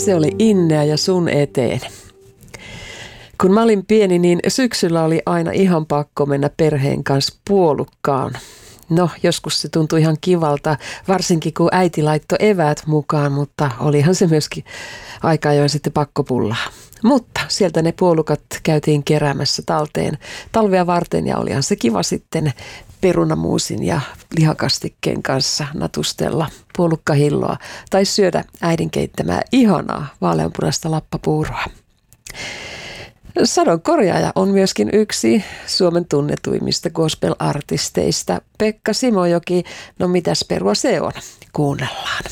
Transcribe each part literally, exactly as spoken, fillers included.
se oli Innea ja sun eteen. Kun mä olin pieni, niin syksyllä oli aina ihan pakko mennä perheen kanssa puolukkaan. No, joskus se tuntui ihan kivalta, varsinkin kun äiti laittoi eväät mukaan, mutta olihan se myöskin aika ajoin sitten pakko pullaa. Mutta sieltä ne puolukat käytiin keräämässä talteen talvea varten ja olihan se kiva sitten perunamuusin ja lihakastikkeen kanssa natustella puolukkahilloa tai syödä äidin keittämää ihanaa vaaleanpunaista lappapuuroa. Sadonkorjaaja on myöskin yksi Suomen tunnetuimmista gospel-artisteista, Pekka Simojoki. No mitäs perua se on? Kuunnellaan.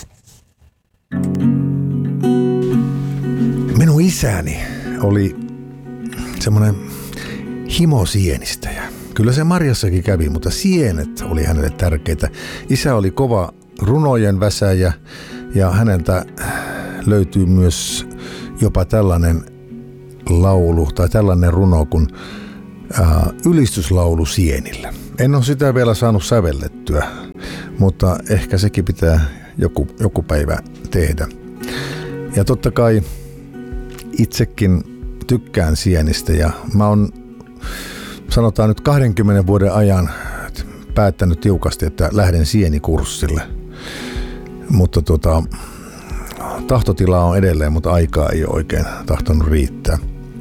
Minun isäni oli semmoinen himosienistäjä. Kyllä se marjassakin kävi, mutta sienet oli hänelle tärkeitä. Isä oli kova runojen väsäjä ja häneltä löytyy myös jopa tällainen laulu tai tällainen runo kuin ää, ylistyslaulu sienillä. En ole sitä vielä saanut sävellettyä, mutta ehkä sekin pitää joku, joku päivä tehdä. Ja totta kai itsekin tykkään sienistä ja mä oon sanotaan nyt kahdenkymmenen vuoden ajan päättänyt tiukasti, että lähden sienikurssille. Mutta tota, tahtotila on edelleen, mutta aikaa ei ole oikein tahtonut riittää.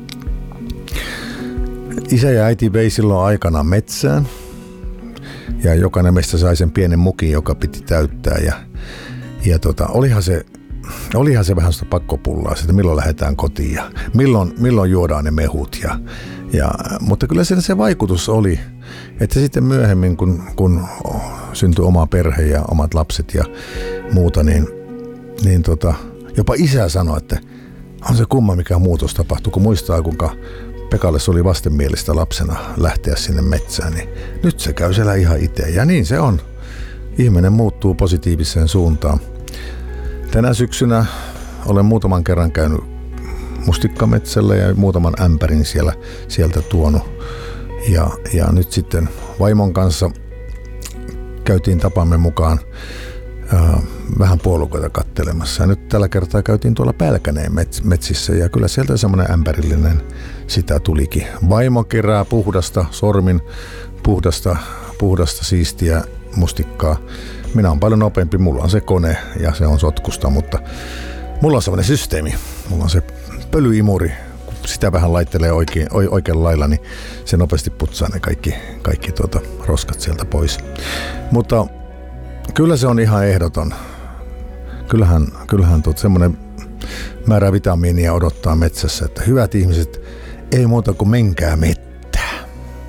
Isä ja äiti vei silloin aikana metsään ja jokainen meistä sai sen pienen mukin, joka piti täyttää. Ja, ja tota, olihan, se, olihan se vähän sitä pakkopullaa, että milloin lähdetään kotiin ja milloin, milloin juodaan ne mehut. Ja, ja, mutta kyllä se, se vaikutus oli, että sitten myöhemmin, kun, kun syntyi oma perhe ja omat lapset ja muuta, niin, niin tota, jopa isä sanoi, että on se kumma, mikä muutos tapahtui, kun muistaa, kuinka Pekalle se oli vastenmielistä lapsena lähteä sinne metsään, niin nyt se käy siellä ihan itse. Ja niin se on. Ihminen muuttuu positiiviseen suuntaan. Tänä syksynä olen muutaman kerran käynyt mustikkametsällä ja muutaman ämpärin siellä, sieltä tuonut. Ja, ja nyt sitten vaimon kanssa käytiin tapamme mukaan ää, vähän puolukoita kattelemassa. Ja nyt tällä kertaa käytiin tuolla Pälkäneen mets- metsissä ja kyllä sieltä semmoinen ämpärillinen sitä tulikin. Vaimo kerää puhdasta, sormin puhdasta, puhdasta siistiä mustikkaa. Minä olen paljon nopeampi, mulla on se kone ja se on sotkusta, mutta mulla on semmoinen systeemi. Mulla on se pölyimuri, kun sitä vähän laittelee oikein, oikein lailla, niin se nopeasti putsaa ne kaikki, kaikki tuota, roskat sieltä pois. Mutta kyllä se on ihan ehdoton. Kyllähän, kyllähän tuot semmoinen määrä vitamiinia odottaa metsässä, että hyvät ihmiset, ei muuta kuin menkää mettää.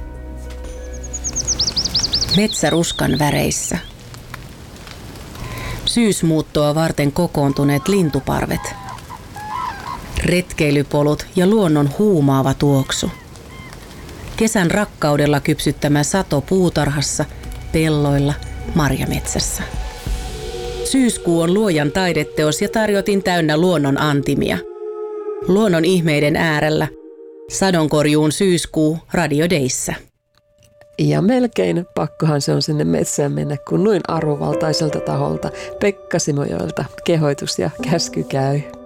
Metsäruskan väreissä. Syysmuuttoa varten kokoontuneet lintuparvet. Retkeilypolut ja luonnon huumaava tuoksu. Kesän rakkaudella kypsyttämä sato puutarhassa, pelloilla, marjametsässä. Syyskuu on luojan taideteos ja tarjotin täynnä luonnon antimia. Luonnon ihmeiden äärellä. Sadonkorjuun syyskuu Radio Dayssä. Ja melkein pakkohan se on sinne metsään mennä, kun noin arvovaltaiselta taholta Pekka Simojoelta kehoitus ja käsky käy.